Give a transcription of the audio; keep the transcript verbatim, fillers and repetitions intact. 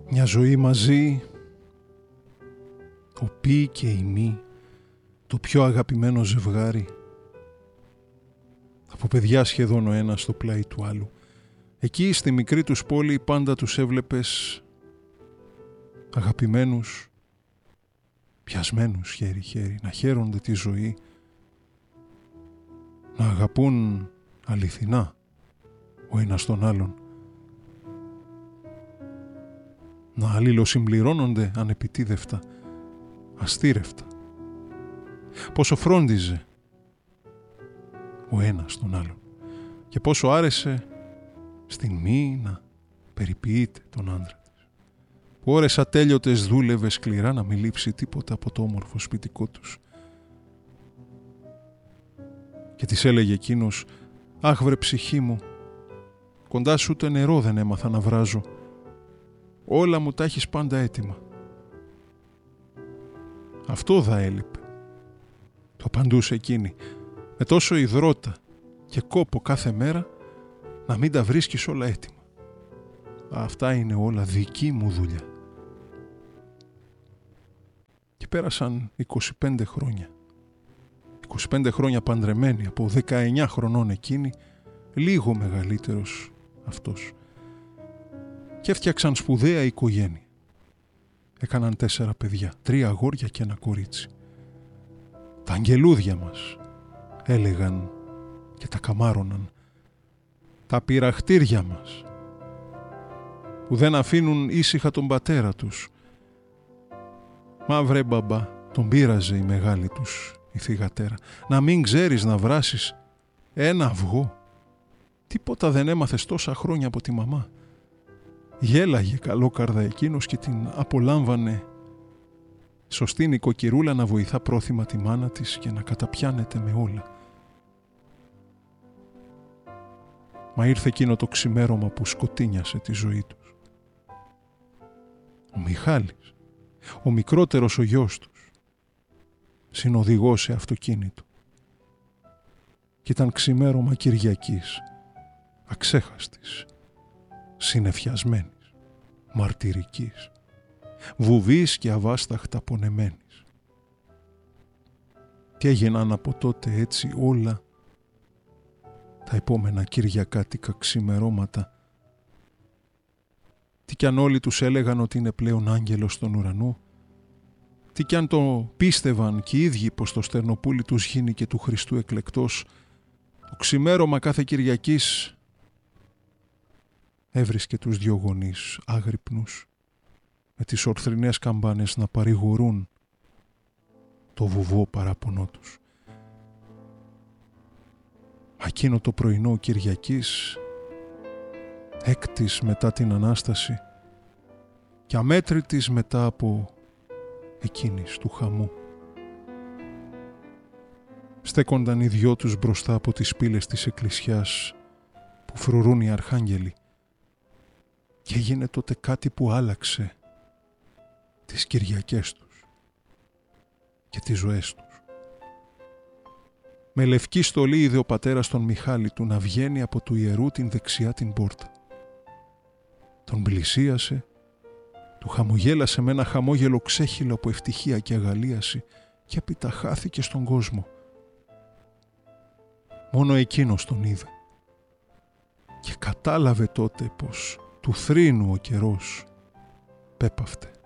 Μια ζωή μαζί, ο πι και η μη, το πιο αγαπημένο ζευγάρι. Από παιδιά σχεδόν ο ένας στο πλάι του άλλου. Εκεί στη μικρή τους πόλη πάντα τους έβλεπες αγαπημένους, πιασμένους χέρι-χέρι, να χαίρονται τη ζωή, να αγαπούν αληθινά ο ένας τον άλλον, να αλληλοσυμπληρώνονται ανεπιτίδευτα, αστήρευτα. Πόσο φρόντιζε ο ένας τον άλλον και πόσο άρεσε στην μη να περιποιείται τον άντρα της, που ώρες ατέλειωτες δούλευε σκληρά να μην λείψει τίποτα από το όμορφο σπιτικό τους. Και της έλεγε εκείνος, «Αχ βρε ψυχή μου, κοντά σου ούτε νερό δεν έμαθα να βράζω. Όλα μου τα έχεις πάντα έτοιμα». Αυτό δα έλειπε. Το απαντούσε εκείνη, με τόσο υδρότα και κόπο κάθε μέρα, να μην τα βρίσκεις όλα έτοιμα. Αυτά είναι όλα δική μου δουλειά. Και πέρασαν είκοσι πέντε χρόνια. είκοσι πέντε χρόνια παντρεμένοι, από δεκαεννιά χρονών εκείνη, λίγο μεγαλύτερος αυτός. Και έφτιαξαν σπουδαία οικογένεια. Έκαναν τέσσερα παιδιά, τρία αγόρια και ένα κορίτσι. Τα αγγελούδια μας, έλεγαν και τα καμάρωναν. Τα πυραχτήρια μας, που δεν αφήνουν ήσυχα τον πατέρα τους. Μα βρε μπαμπά, τον πείραζε η μεγάλη τους η θυγατέρα. Να μην ξέρεις να βράσεις ένα αυγό. Τίποτα δεν έμαθες τόσα χρόνια από τη μαμά. Γέλαγε καλόκαρδα εκείνος και την απολάμβανε σωστή νοικοκυρούλα να βοηθά πρόθυμα τη μάνα της και να καταπιάνεται με όλα. Μα ήρθε εκείνο το ξημέρωμα που σκοτίνιασε τη ζωή τους. Ο Μιχάλης, ο μικρότερος ο γιος τους, συνοδηγός σε αυτοκίνητο. Κι ήταν ξημέρωμα Κυριακής, αξέχαστης, συνεφιασμένης, μαρτυρικής, βουβής και αβάσταχτα πονεμένης. Και έγιναν από τότε έτσι όλα τα επόμενα κυριακάτικα ξημερώματα. Τι κι αν όλοι τους έλεγαν ότι είναι πλέον άγγελος στον ουρανό, τι κι αν το πίστευαν και οι ίδιοι πως το στερνοπούλι τους γίνει και του Χριστού εκλεκτός, το ξημέρωμα κάθε Κυριακής έβρισκε τους δυο γονείς άγρυπνους με τις ορθρινές καμπάνες να παρηγορούν το βουβό παράπονό τους. Εκείνο το πρωινό Κυριακής, έκτης μετά την Ανάσταση και αμέτρητης μετά από εκείνης του χαμού, στέκονταν οι δυο τους μπροστά από τις πύλες της εκκλησιάς που φρουρούν οι αρχάγγελοι, και έγινε τότε κάτι που άλλαξε τις Κυριακές τους και τις ζωές τους. Με λευκή στολή είδε ο πατέρας τον Μιχάλη του να βγαίνει από του ιερού την δεξιά την πόρτα. Τον πλησίασε, του χαμογέλασε με ένα χαμόγελο ξέχυλο από ευτυχία και αγαλίαση και έπειτα χάθηκε στον κόσμο. Μόνο εκείνος τον είδε και κατάλαβε τότε πως του θρήνου ο καιρός πέπαυτε.